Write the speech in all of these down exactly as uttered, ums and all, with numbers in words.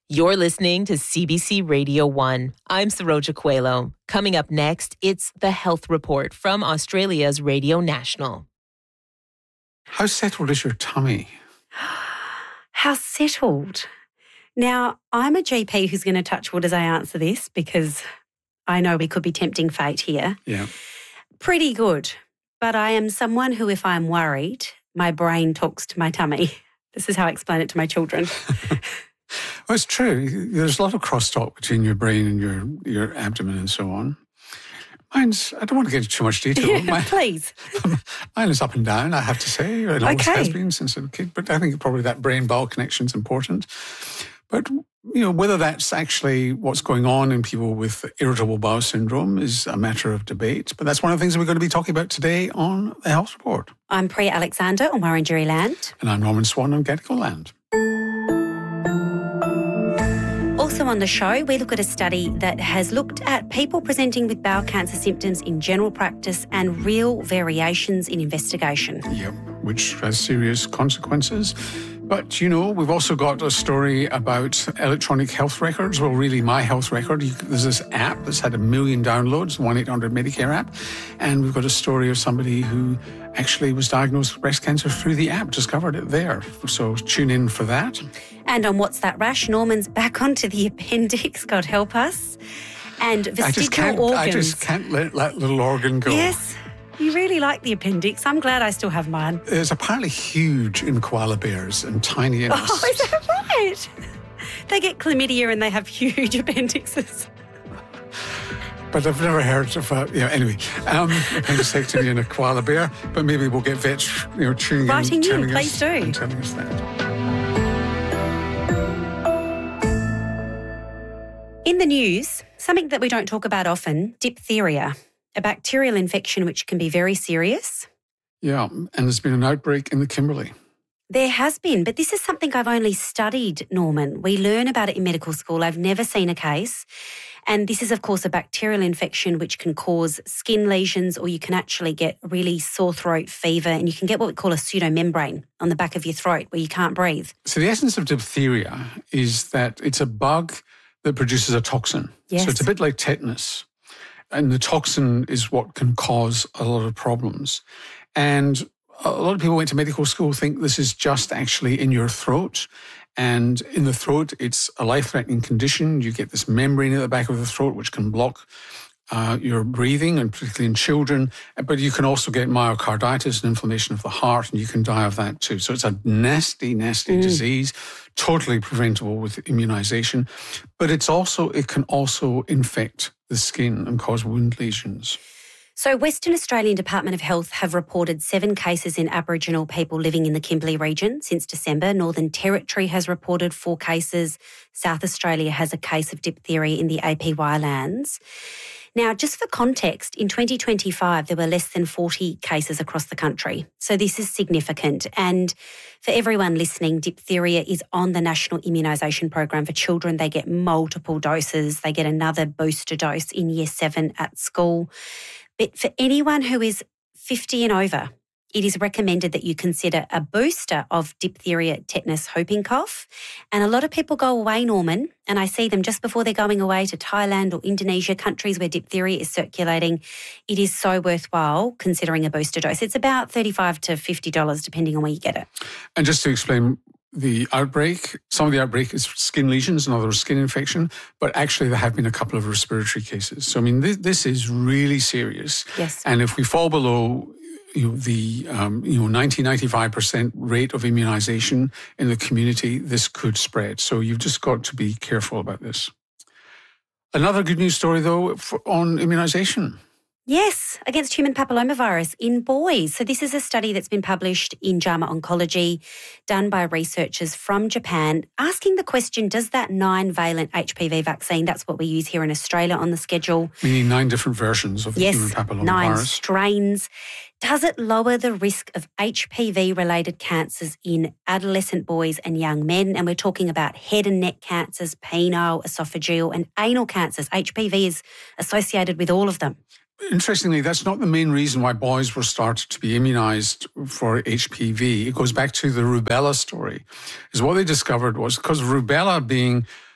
You're listening to C B C Radio one. I'm Saroja Coelho. Coming up next, it's The Health Report from Australia's Radio National. How settled is your tummy? How settled? Now, I'm a G P who's going to touch wood as I answer this because I know we could be tempting fate here. Yeah. Pretty good. But I am someone who, if I'm worried, my brain talks to my tummy. This is how I explain it to my children. Well, it's true. There's a lot of crosstalk between your brain and your, your abdomen and so on. Mine's, I don't want to get into too much detail. Mine, Please. Mine is up and down, I have to say. It always Okay. has been since I was a kid. But I think probably that brain-bowel connection is important. But, you know, whether that's actually what's going on in people with irritable bowel syndrome is a matter of debate. But that's one of the things we're going to be talking about today on The Health Report. I'm Priya Alexander on Wurundjeri Land. And I'm Norman Swan on Gadigal Land. Also on the show, we look at a study that has looked at people presenting with bowel cancer symptoms in general practice and real variations in investigation. Yep, which has serious consequences. But, you know, we've also got a story about electronic health records. Well, really, My Health Record. You, there's this app that's had a million downloads, one eight hundred Medicare app. And we've got a story of somebody who actually was diagnosed with breast cancer through the app, discovered it there. So tune in for that. And on What's That Rash, Norman's back onto the appendix, God help us. And I just vestigial can't, organs. I just can't let that little organ go. Yes, you really like the appendix. I'm glad I still have mine. It's apparently huge in koala bears and tiny in us. Oh, is that right? They get chlamydia and they have huge appendixes. But I've never heard of a, you know, anyway, um, appendicectomy in a koala bear, but maybe we'll get vets, you know, tuning Writing in, in, telling please us, do. and telling us that. In the news, something that we don't talk about often, diphtheria, a bacterial infection which can be very serious. Yeah, and there's been an outbreak in the Kimberley. There has been, but this is something I've only studied, Norman. We learn about it in medical school. I've never seen a case. And this is, of course, a bacterial infection which can cause skin lesions, or you can actually get really sore throat, fever, and you can get what we call a pseudomembrane on the back of your throat where you can't breathe. So the essence of diphtheria is that it's a bug that produces a toxin. Yes. So it's a bit like tetanus. And the toxin is what can cause a lot of problems. And a lot of people who went to medical school think this is just actually in your throat. And in the throat, it's a life-threatening condition. You get this membrane at the back of the throat, which can block uh, your breathing, and particularly in children. But you can also get myocarditis, an inflammation of the heart, and you can die of that too. So it's a nasty, nasty mm. disease, totally preventable with immunization. But it's also it can also infect the skin and cause wound lesions. So Western Australian Department of Health have reported seven cases in Aboriginal people living in the Kimberley region since December. Northern Territory has reported four cases. South Australia has a case of diphtheria in the A P Y lands. Now, just for context, in twenty twenty-five, there were less than forty cases across the country. So this is significant. And for everyone listening, diphtheria is on the National Immunisation Program for children. They get multiple doses. They get another booster dose in year seven at school. But for anyone who is fifty and over, it is recommended that you consider a booster of diphtheria, tetanus, whooping cough. And a lot of people go away, Norman, and I see them just before they're going away to Thailand or Indonesia, countries where diphtheria is circulating. It is so worthwhile considering a booster dose. It's about thirty-five to fifty dollars depending on where you get it. And just to explain the outbreak, some of the outbreak is skin lesions, another skin infection, but actually there have been a couple of respiratory cases. So, I mean, this, this is really serious. Yes. And if we fall below you know, the um, you know ninety, ninety-five percent rate of immunization in the community, this could spread. So you've just got to be careful about this. Another good news story, though, for, on immunization. Yes, against human papillomavirus in boys. So this is a study that's been published in JAMA Oncology, done by researchers from Japan, asking the question, does that nine-valent H P V vaccine, that's what we use here in Australia on the schedule. Meaning nine different versions of the yes, human papillomavirus. nine strains. Does it lower the risk of H P V-related cancers in adolescent boys and young men? And we're talking about head and neck cancers, penile, esophageal and anal cancers. H P V is associated with all of them. Interestingly, that's not the main reason why boys were started to be immunized for H P V. It goes back to the rubella story. Is what they discovered was because rubella being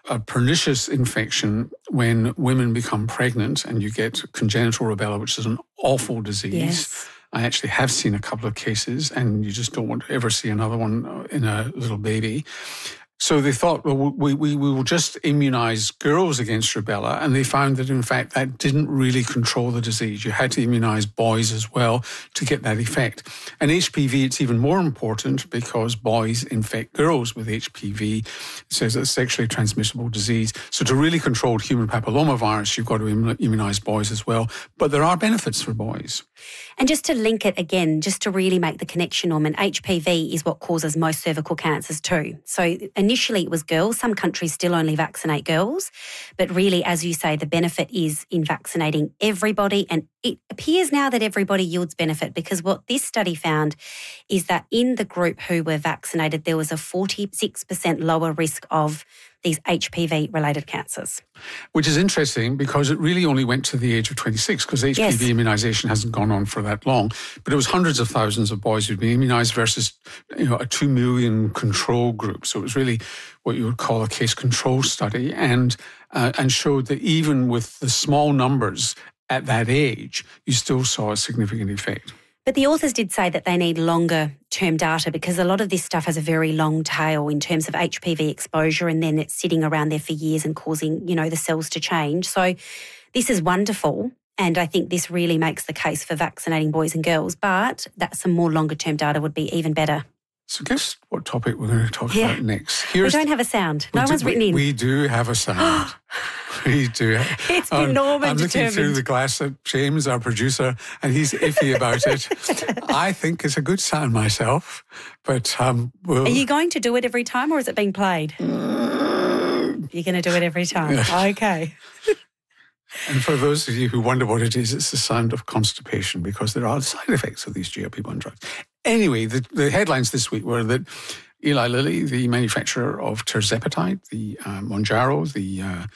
a pernicious infection when women become pregnant and you get congenital rubella, which is an awful disease. Yes. I actually have seen a couple of cases, and you just don't want to ever see another one in a little baby. So they thought, well, we, we, we will just immunize girls against rubella. And they found that, in fact, that didn't really control the disease. You had to immunize boys as well to get that effect. And H P V, it's even more important because boys infect girls with H P V. It says it's a sexually transmissible disease. So to really control human papillomavirus, you've got to immunize boys as well. But there are benefits for boys. And just to link it again, just to really make the connection, Norman, H P V is what causes most cervical cancers too. So initially it was girls. Some countries still only vaccinate girls. But really, as you say, the benefit is in vaccinating everybody. And it appears now that everybody yields benefit, because what this study found is that in the group who were vaccinated, there was a forty-six percent lower risk of these H P V-related cancers. Which is interesting because it really only went to the age of twenty-six, because H P V yes. immunisation hasn't gone on for that long. But it was hundreds of thousands of boys who'd been immunised versus, you know, a two million control group. So it was really what you would call a case control study, and uh, and showed that even with the small numbers at that age, you still saw a significant effect. But the authors did say that they need longer term data, because a lot of this stuff has a very long tail in terms of H P V exposure, and then it's sitting around there for years and causing, you know, the cells to change. So this is wonderful. And I think this really makes the case for vaccinating boys and girls, but that some more longer term data would be even better. So guess what topic we're going to talk yeah. about next? Here's, we don't have a sound. No one's do, written we, in. We do have a sound. We do. It's been um, Norman I'm looking determined. through the glass at James, our producer, and he's iffy about it. I think it's a good sound myself, but um, we'll... Are you going to do it every time, or is it being played? Mm. You're going to do it every time. Yeah. Okay. And for those of you who wonder what it is, it's the sound of constipation, because there are side effects of these G L P one drugs. Anyway, the, the headlines this week were that Eli Lilly, the manufacturer of tirzepatide, the uh, Mounjaro, the uh,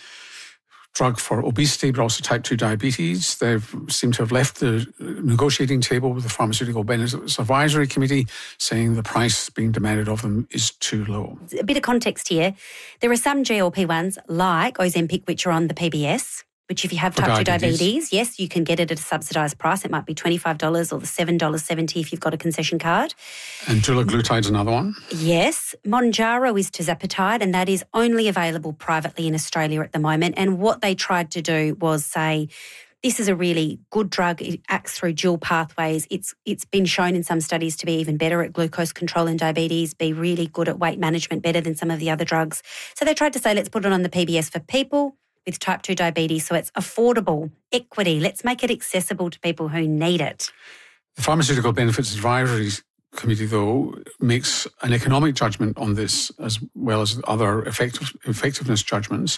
drug for obesity, but also type two diabetes, they seem to have left the negotiating table with the Pharmaceutical Benefits Advisory Committee, saying the price being demanded of them is too low. A bit of context here. There are some G L P ones like Ozempic, which are on the P B S, which if you have type two diabetes, yes, you can get it at a subsidised price. It might be twenty-five dollars or the seven dollars seventy if you've got a concession card. And dulaglutide's another one? Yes. Mounjaro is tirzepatide, and that is only available privately in Australia at the moment. And what they tried to do was say, this is a really good drug. It acts through dual pathways. It's It's been shown in some studies to be even better at glucose control in diabetes, be really good at weight management, better than some of the other drugs. So they tried to say, let's put it on the P B S for people with type two diabetes, so it's affordable, equity. Let's make it accessible to people who need it. The Pharmaceutical Benefits Advisory Committee, though, makes an economic judgment on this as well as other effective, effectiveness judgments,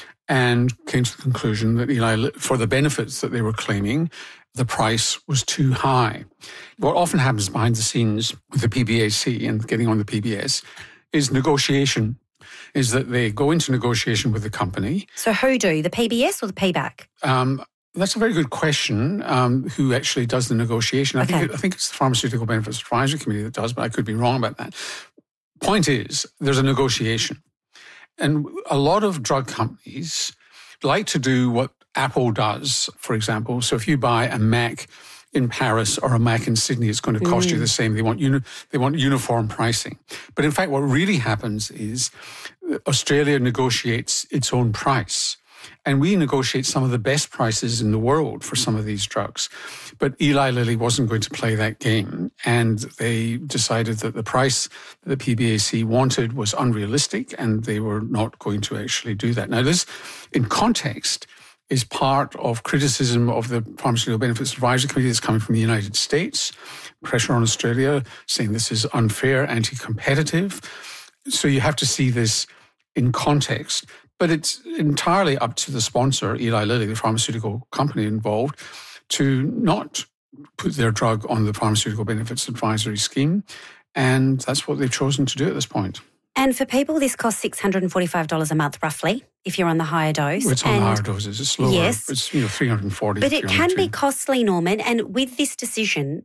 and came to the conclusion that Eli, for the benefits that they were claiming, the price was too high. What often happens behind the scenes with the P B A C and getting on the P B S is negotiation. Is that they go into negotiation with the company. So who do, the P B S or the P BAC? Um, that's a very good question, um, who actually does the negotiation. I, okay. think it, I think it's the Pharmaceutical Benefits Advisory Committee that does, but I could be wrong about that. Point is, there's a negotiation. And a lot of drug companies like to do what Apple does, for example. So if you buy a Mac in Paris or a Mac in Sydney, it's going to cost mm. you the same. They want uni- they want uniform pricing. But in fact, what really happens is Australia negotiates its own price. And we negotiate some of the best prices in the world for some of these drugs. But Eli Lilly wasn't going to play that game. And they decided that the price that the P B A C wanted was unrealistic, and they were not going to actually do that. Now, this, in context, is part of criticism of the Pharmaceutical Benefits Advisory Committee that's coming from the United States, pressure on Australia, saying this is unfair, anti-competitive. So you have to see this in context. But it's entirely up to the sponsor, Eli Lilly, the pharmaceutical company involved, to not put their drug on the Pharmaceutical Benefits Advisory Scheme. And that's what they've chosen to do at this point. And for people, this costs six hundred forty-five dollars a month, roughly, if you're on the higher dose. Well, it's on and the higher doses. It's lower. Yes. It's, you know, three hundred forty. But it can be costly, Norman. And with this decision,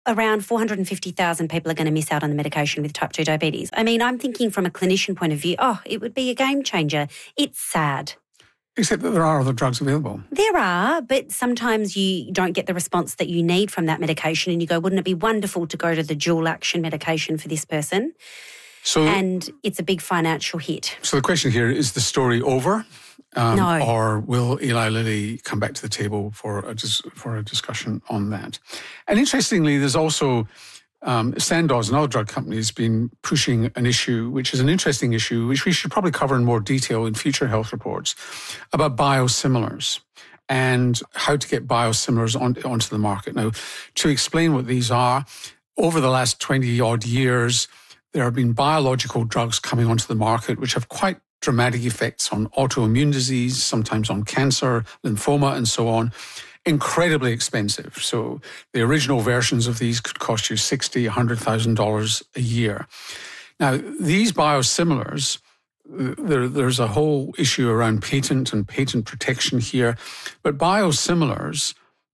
around four hundred fifty thousand people are going to miss out on the medication with type two diabetes. I mean, I'm thinking from a clinician point of view, oh, it would be a game changer. It's sad. Except that there are other drugs available. There are, but sometimes you don't get the response that you need from that medication and you go, wouldn't it be wonderful to go to the dual action medication for this person? So, and it's a big financial hit. So the question here, is the story over? Um, no. Or will Eli Lilly come back to the table for a, for a discussion on that? And interestingly, there's also um, Sandoz, another drug company, has been pushing an issue, which is an interesting issue, which we should probably cover in more detail in future health reports, about biosimilars and how to get biosimilars on, onto the market. Now, to explain what these are, over the last twenty-odd years, there have been biological drugs coming onto the market which have quite dramatic effects on autoimmune disease, sometimes on cancer, lymphoma, and so on. Incredibly expensive. So the original versions of these could cost you sixty thousand dollars, one hundred thousand dollars a year. Now, these biosimilars, there, there's a whole issue around patent and patent protection here, but biosimilars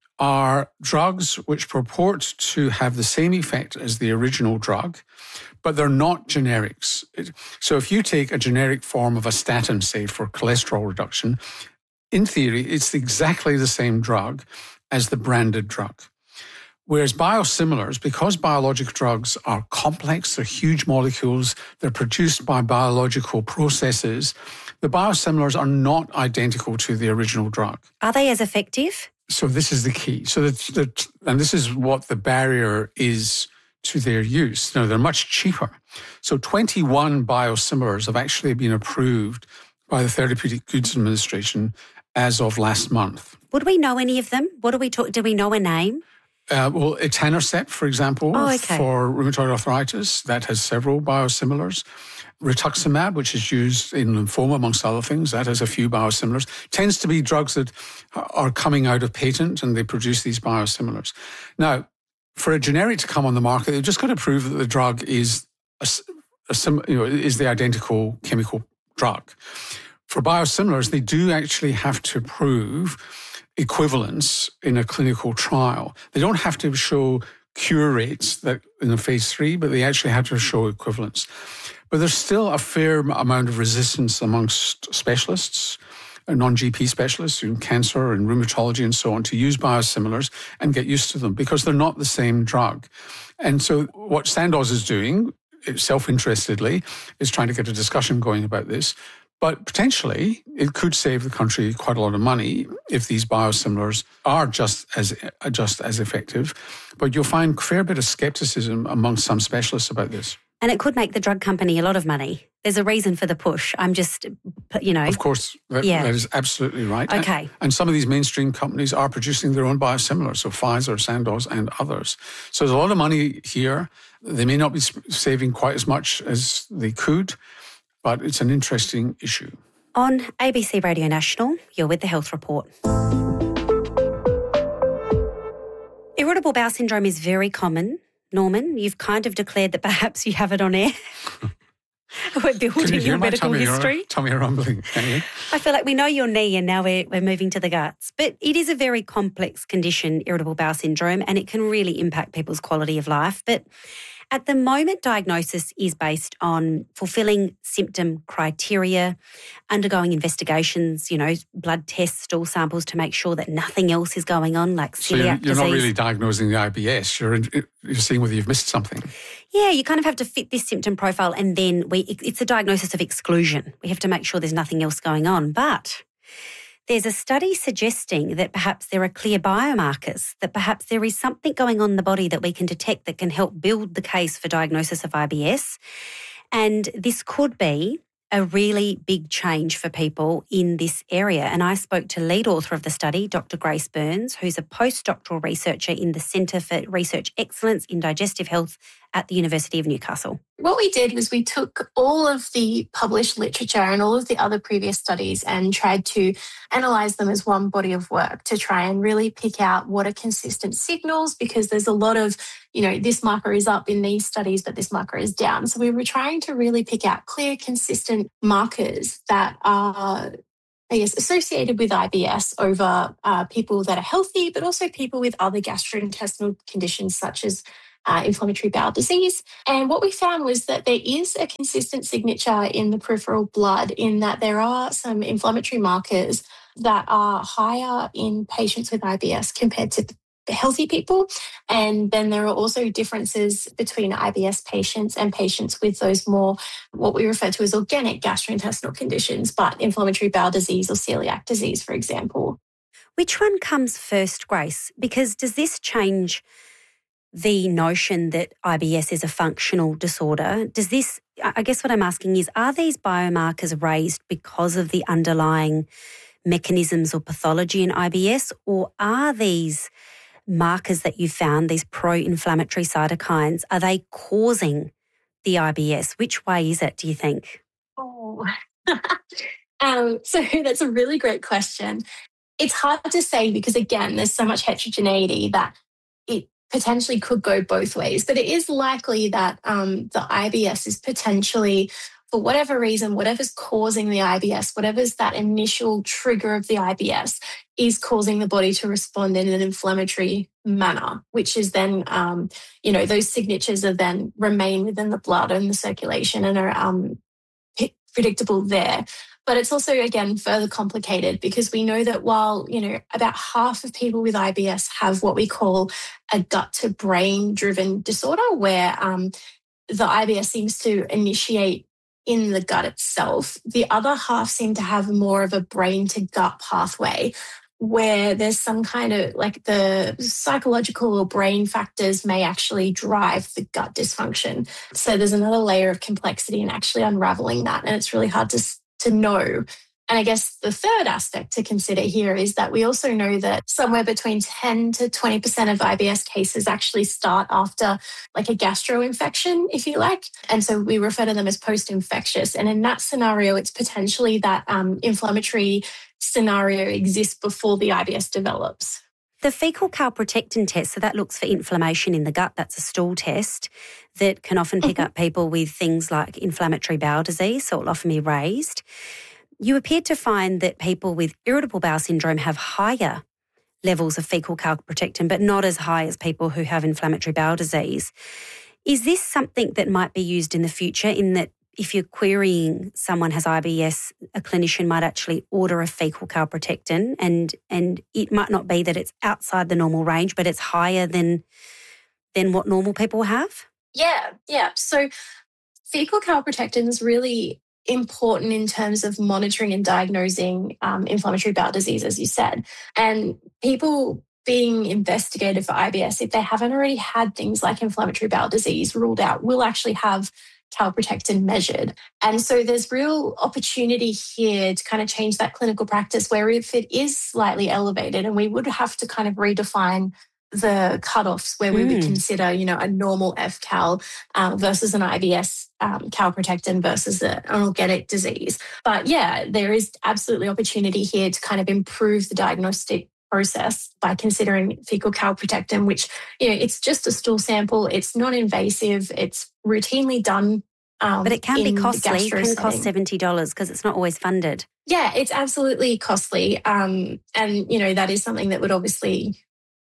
are drugs which purport to have the same effect as the original drug, but they're not generics. So if you take a generic form of a statin, say, for cholesterol reduction, in theory, it's exactly the same drug as the branded drug. Whereas biosimilars, because biologic drugs are complex, they're huge molecules, they're produced by biological processes, the biosimilars are not identical to the original drug. Are they as effective? So this is the key. So that, that, and this is what the barrier is to their use. Now, they're much cheaper. So twenty-one biosimilars have actually been approved by the Therapeutic Goods Administration as of last month. Would we know any of them? What do we talk? Do we know a name? Uh, well, etanercept, for example, oh, okay. for rheumatoid arthritis, that has several biosimilars. Rituximab, which is used in lymphoma, amongst other things, that has a few biosimilars. Tends to be drugs that are coming out of patent and they produce these biosimilars. Now, for a generic to come on the market, they've just got to prove that the drug is a, a sim, you know, is the identical chemical drug. For biosimilars, they do actually have to prove equivalence in a clinical trial. They don't have to show cure rates that in a phase three, but they actually have to show equivalence. But there's still a fair amount of resistance amongst specialists, non-G P specialists in cancer and rheumatology and so on, to use biosimilars and get used to them because they're not the same drug. And so what Sandoz is doing, self-interestedly, is trying to get a discussion going about this. But potentially, it could save the country quite a lot of money if these biosimilars are just as just as effective. But you'll find a fair bit of skepticism among some specialists about this. And it could make the drug company a lot of money. There's a reason for the push. I'm just, you know. Of course, that, yeah. that is absolutely right. Okay. And, and some of these mainstream companies are producing their own biosimilars, so Pfizer, Sandoz, and others. So there's a lot of money here. They may not be saving quite as much as they could, but it's an interesting issue. On A B C Radio National, you're with the Health Report. Irritable bowel syndrome is very common. Norman, you've kind of declared that perhaps you have it on air. We're building your medical history. Tell me you're rumbling, can you? I feel like we know your knee and now we're, we're moving to the guts. But it is a very complex condition, irritable bowel syndrome, and it can really impact people's quality of life. But at the moment, diagnosis is based on fulfilling symptom criteria, undergoing investigations, you know, blood tests, stool samples to make sure that nothing else is going on, like celiac so you're, you're disease. You're not really diagnosing the I B S. You're, you're seeing whether you've missed something. Yeah, you kind of have to fit this symptom profile and then we it's a diagnosis of exclusion. We have to make sure there's nothing else going on. But there's a study suggesting that perhaps there are clear biomarkers, that perhaps there is something going on in the body that we can detect that can help build the case for diagnosis of I B S. And this could be a really big change for people in this area. And I spoke to lead author of the study, Doctor Grace Burns, who's a postdoctoral researcher in the Centre for Research Excellence in Digestive Health at the University of Newcastle. What we did was we took all of the published literature and all of the other previous studies and tried to analyse them as one body of work to try and really pick out what are consistent signals, because there's a lot of, you know, this marker is up in these studies, but this marker is down. So we were trying to really pick out clear, consistent markers that are I guess, associated with I B S over uh, people that are healthy, but also people with other gastrointestinal conditions such as uh, inflammatory bowel disease. And what we found was that there is a consistent signature in the peripheral blood in that there are some inflammatory markers that are higher in patients with I B S compared to healthy people. And then there are also differences between I B S patients and patients with those more, what we refer to as organic gastrointestinal conditions, but inflammatory bowel disease or celiac disease, for example. Which one comes first, Grace? Because does this change the notion that I B S is a functional disorder? Does this, I guess what I'm asking is, are these biomarkers raised because of the underlying mechanisms or pathology in I B S, or are these markers that you found, these pro-inflammatory cytokines, are they causing the I B S? Which way is it, do you think? Oh, um, so that's a really great question. It's hard to say because, again, there's so much heterogeneity that it potentially could go both ways. But it is likely that um, the I B S is potentially, for whatever reason, whatever's causing the I B S, whatever's that initial trigger of the I B S, is causing the body to respond in an inflammatory manner, which is then, um, you know, those signatures are then remain within the blood and the circulation and are um, predictable there. But it's also, again, further complicated because we know that while, you know, about half of people with I B S have what we call a gut to brain driven disorder where um, the I B S seems to initiate in the gut itself, the other half seem to have more of a brain to gut pathway where there's some kind of like the psychological or brain factors may actually drive the gut dysfunction. So there's another layer of complexity in actually unraveling that. And it's really hard to, to know. And I guess the third aspect to consider here is that we also know that somewhere between ten to twenty percent of I B S cases actually start after like a gastro infection, if you like. And so we refer to them as post-infectious. And in that scenario, it's potentially that um, inflammatory scenario exists before the I B S develops. The fecal calprotectin test, so that looks for inflammation in the gut. That's a stool test that can often pick mm-hmm. up people with things like inflammatory bowel disease, so it'll often be raised. You appeared to find that people with irritable bowel syndrome have higher levels of fecal calprotectin, but not as high as people who have inflammatory bowel disease. Is this something that might be used in the future, in that if you're querying someone has I B S, a clinician might actually order a fecal calprotectin and and it might not be that it's outside the normal range, but it's higher than than what normal people have? Yeah, yeah. So fecal calprotectin is really important in terms of monitoring and diagnosing um, inflammatory bowel disease, as you said. And people being investigated for I B S, if they haven't already had things like inflammatory bowel disease ruled out, will actually have calprotectin measured. And so there's real opportunity here to kind of change that clinical practice where if it is slightly elevated, and we would have to kind of redefine the cutoffs where we mm. would consider, you know, a normal F cal uh, versus an I B S um, calprotectin versus a, an organic disease. But yeah, there is absolutely opportunity here to kind of improve the diagnostic process by considering fecal calprotectin, which, you know, it's just a stool sample. It's non-invasive. It's routinely done. Um, but it can be costly. It can cost seventy dollars because it's not always funded. Yeah, it's absolutely costly. Um, and, you know, that is something that would obviously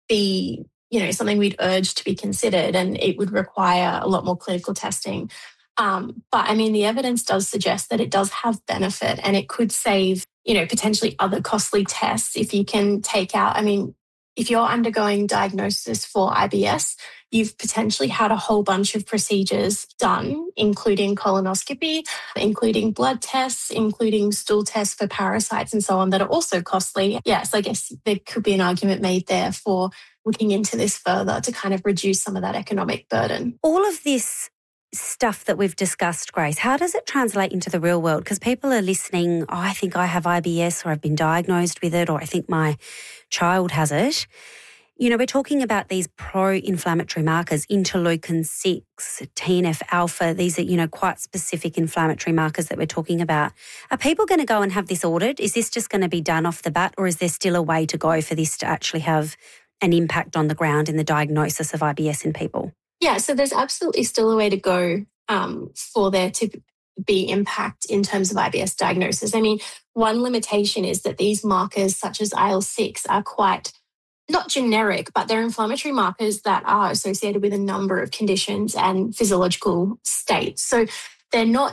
be, you know, something we'd urge to be considered, and it would require a lot more clinical testing. Um, but I mean, the evidence does suggest that it does have benefit, and it could save, you know, potentially other costly tests if you can take out, I mean, if you're undergoing diagnosis for I B S, you've potentially had a whole bunch of procedures done, including colonoscopy, including blood tests, including stool tests for parasites and so on, that are also costly. Yes, I guess there could be an argument made there for looking into this further to kind of reduce some of that economic burden. All of this stuff that we've discussed, Grace, how does it translate into the real world? Because people are listening, oh, I think I have I B S, or I've been diagnosed with it, or I think my child has it. You know, we're talking about these pro-inflammatory markers, interleukin six, T N F alpha. These are, you know, quite specific inflammatory markers that we're talking about. Are people going to go and have this ordered? Is this just going to be done off the bat, or is there still a way to go for this to actually have an impact on the ground in the diagnosis of I B S in people? Yeah, so there's absolutely still a way to go um, for there to be impact in terms of I B S diagnosis. I mean, one limitation is that these markers, such as I L six, are quite not generic, but they're inflammatory markers that are associated with a number of conditions and physiological states. So they're not